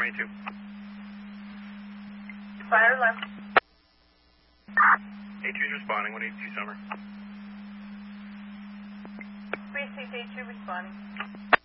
Summer 82. Fire left. 82 is responding. 182 Summer. 3682 responding.